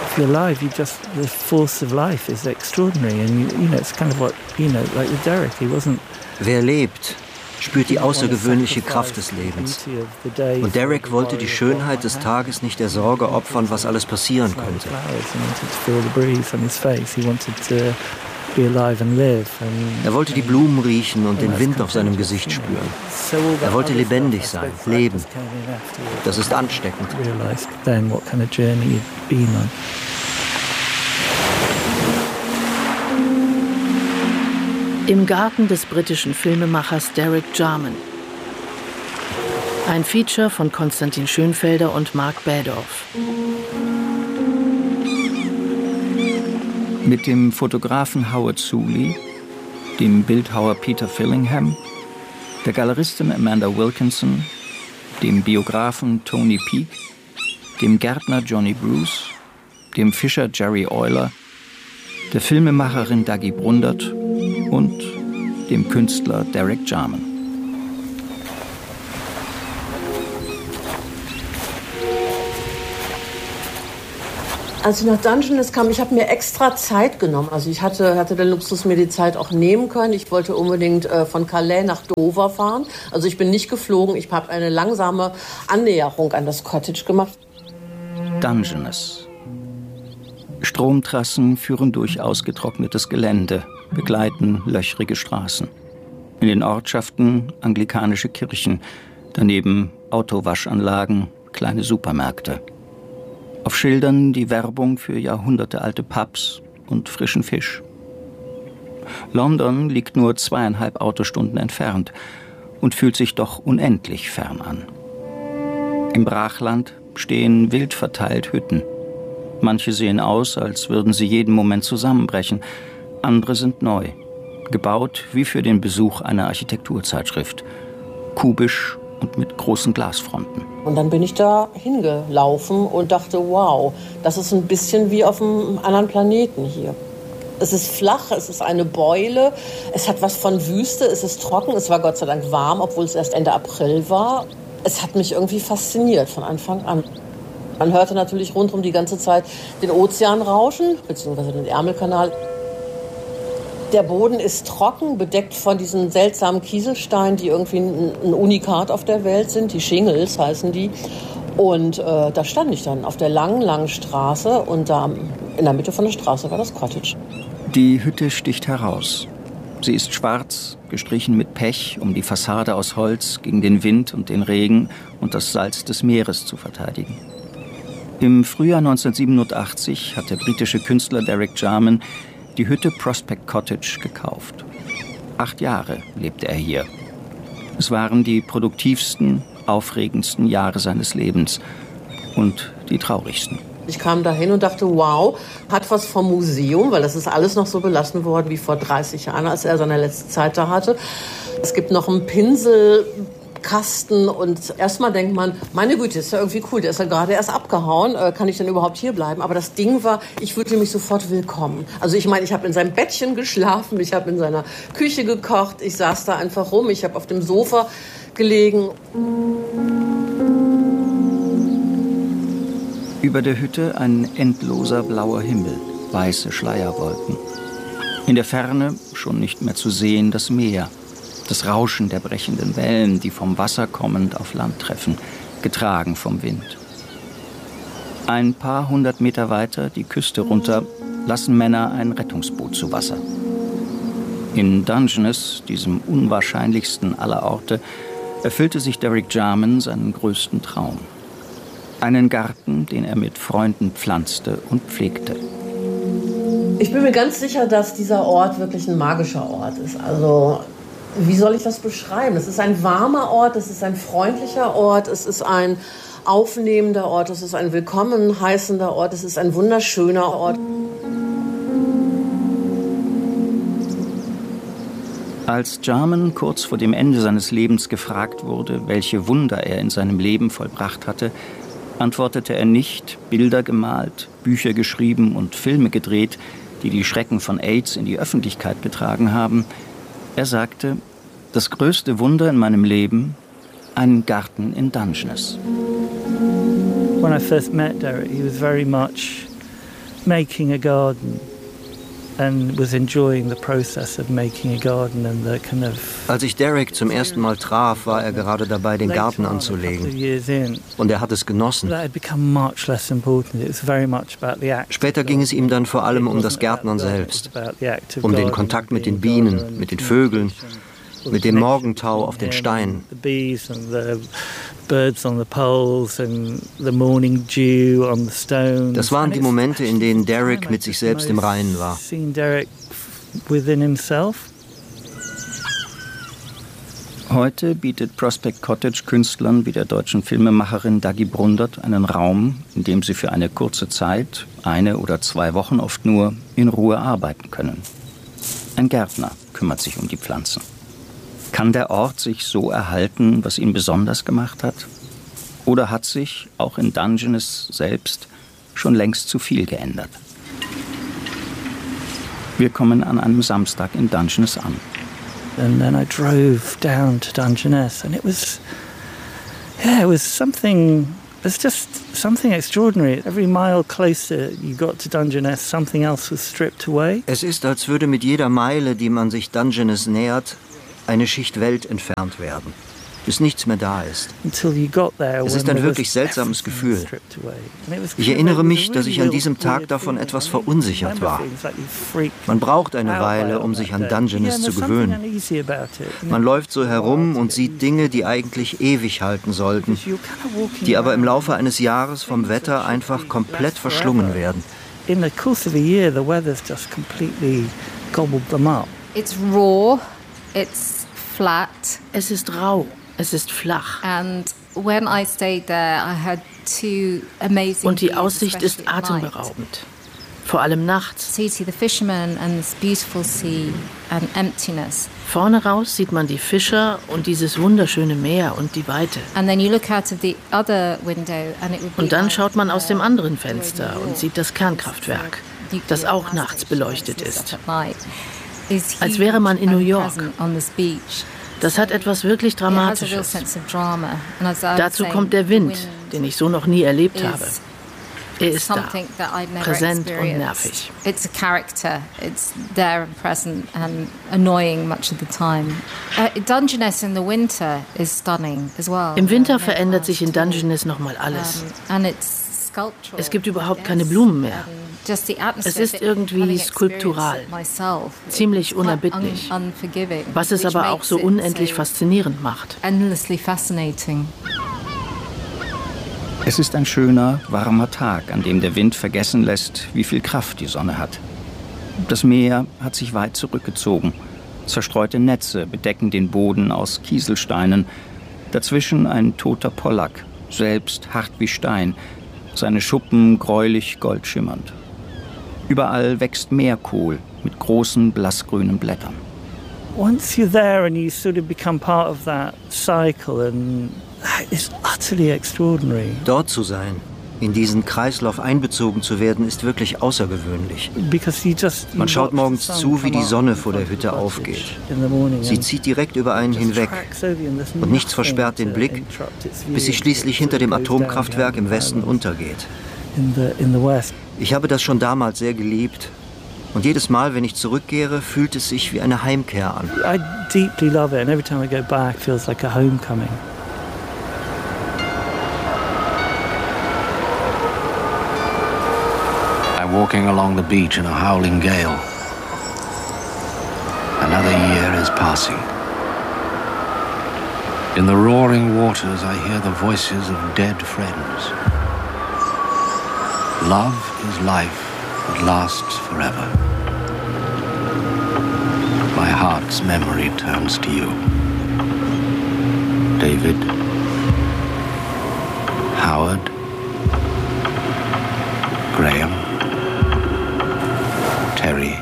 if you're alive, the force of life is extraordinary, and you know, it's kind of what, you know, like with Derek, he wasn't. Wer lebt, spürt die außergewöhnliche Kraft des Lebens. Und Derek wollte die Schönheit des Tages nicht der Sorge opfern, was alles passieren könnte. Er wollte die Blumen riechen und den Wind auf seinem Gesicht spüren. Er wollte lebendig sein, leben. Das ist ansteckend. Im Garten des britischen Filmemachers Derek Jarman. Ein Feature von Konstantin Schönfelder und Mark Bädorf. Mit dem Fotografen Howard Suley, dem Bildhauer Peter Fillingham, der Galeristin Amanda Wilkinson, dem Biografen Tony Peake, dem Gärtner Johnny Bruce, dem Fischer Jerry Euler, der Filmemacherin Daggy Brundert und dem Künstler Derek Jarman. Als ich nach Dungeness kam, ich habe mir extra Zeit genommen. Also ich hatte den Luxus, mir die Zeit auch nehmen können. Ich wollte unbedingt von Calais nach Dover fahren. Also ich bin nicht geflogen. Ich habe eine langsame Annäherung an das Cottage gemacht. Dungeness. Stromtrassen führen durch ausgetrocknetes Gelände, begleiten löchrige Straßen. In den Ortschaften anglikanische Kirchen, daneben Autowaschanlagen, kleine Supermärkte. Auf Schildern die Werbung für jahrhundertealte Pubs und frischen Fisch. London liegt nur 2,5 Autostunden entfernt und fühlt sich doch unendlich fern an. Im Brachland stehen wild verteilt Hütten. Manche sehen aus, als würden sie jeden Moment zusammenbrechen. Andere sind neu, gebaut wie für den Besuch einer Architekturzeitschrift. Kubisch und mit großen Glasfronten. Und dann bin ich da hingelaufen und dachte, wow, das ist ein bisschen wie auf einem anderen Planeten hier. Es ist flach, es ist eine Beule, es hat was von Wüste, es ist trocken, es war Gott sei Dank warm, obwohl es erst Ende April war. Es hat mich irgendwie fasziniert von Anfang an. Man hörte natürlich rundherum die ganze Zeit den Ozean rauschen, beziehungsweise den Ärmelkanal. Der Boden ist trocken, bedeckt von diesen seltsamen Kieselsteinen, die irgendwie ein Unikat auf der Welt sind. Die Shingles heißen die. Und da stand ich dann auf der langen, langen Straße und da in der Mitte von der Straße war das Cottage. Die Hütte sticht heraus. Sie ist schwarz, gestrichen mit Pech, um die Fassade aus Holz gegen den Wind und den Regen und das Salz des Meeres zu verteidigen. Im Frühjahr 1987 hat der britische Künstler Derek Jarman die Hütte Prospect Cottage gekauft. 8 Jahre lebte er hier. Es waren die produktivsten, aufregendsten Jahre seines Lebens und die traurigsten. Ich kam da hin und dachte, wow, hat was vom Museum, weil das ist alles noch so belassen worden wie vor 30 Jahren, als er seine letzte Zeit da hatte. Es gibt noch einen Pinselkasten und erstmal denkt man, meine Güte, ist ja irgendwie cool, der ist ja gerade erst abgehauen, kann ich denn überhaupt hier bleiben? Aber das Ding war, ich fühlte mich sofort willkommen. Also ich meine, ich habe in seinem Bettchen geschlafen, ich habe in seiner Küche gekocht, ich saß da einfach rum, ich habe auf dem Sofa gelegen. Über der Hütte ein endloser blauer Himmel, weiße Schleierwolken. In der Ferne, schon nicht mehr zu sehen, das Meer. Das Rauschen der brechenden Wellen, die vom Wasser kommend auf Land treffen, getragen vom Wind. Ein paar 100 Meter weiter, die Küste runter, lassen Männer ein Rettungsboot zu Wasser. In Dungeness, diesem unwahrscheinlichsten aller Orte, erfüllte sich Derek Jarman seinen größten Traum. Einen Garten, den er mit Freunden pflanzte und pflegte. Ich bin mir ganz sicher, dass dieser Ort wirklich ein magischer Ort ist. Also, wie soll ich das beschreiben? Es ist ein warmer Ort, es ist ein freundlicher Ort, es ist ein aufnehmender Ort, es ist ein willkommen heißender Ort, es ist ein wunderschöner Ort. Als Jarman kurz vor dem Ende seines Lebens gefragt wurde, welche Wunder er in seinem Leben vollbracht hatte, antwortete er nicht, Bilder gemalt, Bücher geschrieben und Filme gedreht, die die Schrecken von AIDS in die Öffentlichkeit getragen haben. Er sagte, das größte Wunder in meinem Leben, ein Garten in Dungeness. When I first met Derek, he was very much making a garden. And was enjoying the process of making a garden and the kind of. Als ich Derek zum ersten Mal traf, war er gerade dabei, den Garten anzulegen. Und er hat es genossen. Später ging es ihm dann vor allem um das Gärtnern selbst, um den Kontakt mit den Bienen, mit den Vögeln, mit dem Morgentau auf den Steinen. Das waren die Momente, in denen Derek mit sich selbst im Reinen war. Heute bietet Prospect Cottage Künstlern wie der deutschen Filmemacherin Daggy Brundert einen Raum, in dem sie für eine kurze Zeit, 1 oder 2 Wochen oft nur, in Ruhe arbeiten können. Ein Gärtner kümmert sich um die Pflanzen. Kann der Ort sich so erhalten, was ihn besonders gemacht hat? Oder hat sich, auch in Dungeness selbst, schon längst zu viel geändert? Wir kommen an einem Samstag in Dungeness an. And then I drove down to Dungeness and it was just something extraordinary. Every mile closer you got to Dungeness, something else was stripped away. Es ist, als würde mit jeder Meile, die man sich Dungeness nähert, eine Schicht Welt entfernt werden, bis nichts mehr da ist. Es ist ein wirklich seltsames Gefühl. Ich erinnere mich, dass ich an diesem Tag davon etwas verunsichert war. Man braucht eine Weile, um sich an Dungeness zu gewöhnen. Man läuft so herum und sieht Dinge, die eigentlich ewig halten sollten, die aber im Laufe eines Jahres vom Wetter einfach komplett verschlungen werden. It's raw. It's flat. Es ist rau, es ist flach. And when I stayed there, I had 2 amazing Und die Aussicht ist atemberaubend. Vor allem nachts. So you see the fishermen and this beautiful sea and emptiness. Vorne raus sieht man die Fischer und dieses wunderschöne Meer und die Weite. And then you look out of the other window and it would be. Und dann schaut man aus dem anderen Fenster und sieht das Kernkraftwerk, das auch nachts beleuchtet ist. Als wäre man in New York. Das hat etwas wirklich Dramatisches. Dazu kommt der Wind, den ich so noch nie erlebt habe. Er ist da, präsent und nervig. It's a character. It's there and present and annoying much of the time. Dungeness in the winter is stunning as well. Im Winter verändert sich in Dungeness nochmal alles. And it's sculptural. Es gibt überhaupt keine Blumen mehr. Es ist irgendwie skulptural, ziemlich unerbittlich, was es aber auch so unendlich faszinierend macht. Es ist ein schöner, warmer Tag, an dem der Wind vergessen lässt, wie viel Kraft die Sonne hat. Das Meer hat sich weit zurückgezogen. Zerstreute Netze bedecken den Boden aus Kieselsteinen. Dazwischen ein toter Pollack, selbst hart wie Stein, seine Schuppen gräulich goldschimmernd. Überall wächst Meerkohl mit großen blassgrünen Blättern. Once you're there and you sort of become part of that cycle and it's utterly extraordinary. Dort zu sein, in diesen Kreislauf einbezogen zu werden, ist wirklich außergewöhnlich. Man schaut morgens zu, wie die Sonne vor der Hütte aufgeht. Sie zieht direkt über einen hinweg und nichts versperrt den Blick, bis sie schließlich hinter dem Atomkraftwerk im Westen untergeht. Ich habe das schon damals sehr geliebt. Und jedes Mal, wenn ich zurückkehre, fühlt es sich wie eine Heimkehr an. I deeply love it and every time I go back it feels like a homecoming. I'm walking along the beach in a howling gale. Another year is passing. In the roaring waters I hear the voices of dead friends. Love is life that lasts forever. My heart's memory turns to you. David, Howard, Graham, Terry,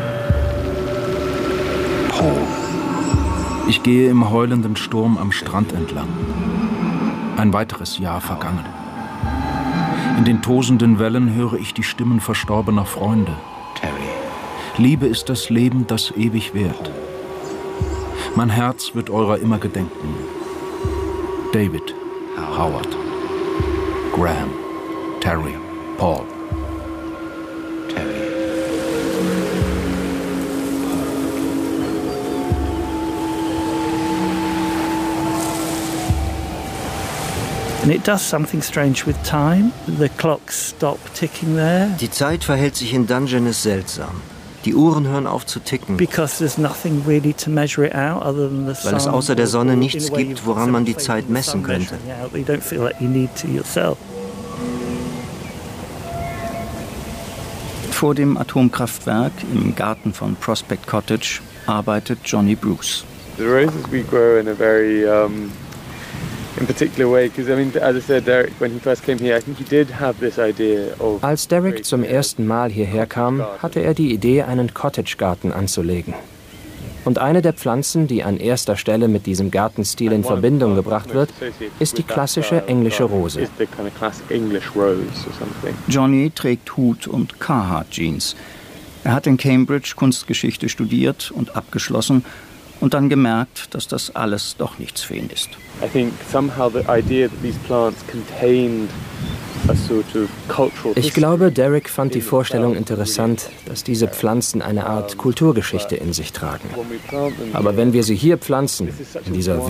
Paul. Ich gehe im heulenden Sturm am Strand entlang. Ein weiteres Jahr vergangen. In den tosenden Wellen höre ich die Stimmen verstorbener Freunde. Terry. Liebe ist das Leben, das ewig währt. Mein Herz wird eurer immer gedenken. David, Howard, Graham, Terry, Paul. And it does something strange with time. The clocks stop ticking there. Die Zeit verhält sich in Dungeness seltsam. Die Uhren hören auf zu ticken, Because there's nothing really to measure it out other than the sun. weil es außer der Sonne nichts gibt, woran man die Zeit messen könnte. You don't feel like you need to yourself. Vor dem Atomkraftwerk im Garten von Prospect Cottage arbeitet Johnny Bruce. The roses we grow in a very in particular way, because I mean, as I said, Derek, when he first came here, I think he did have this idea of. Als Derek zum ersten Mal hierher kam, hatte er die Idee, einen Cottagegarten anzulegen. Und eine der Pflanzen, die an erster Stelle mit diesem Gartenstil in Verbindung gebracht wird, ist die klassische englische Rose. Johnny trägt Hut und Carhartt-Jeans. Er hat in Cambridge Kunstgeschichte studiert und abgeschlossen und dann gemerkt, dass das alles doch nichts für ihn ist. I think somehow the idea that these plants contained a sort of cultural. Ich glaube, Derek fand die Vorstellung interessant, dass diese Pflanzen eine Art Kulturgeschichte in sich tragen. Aber wenn wir sie hier pflanzen, in dieser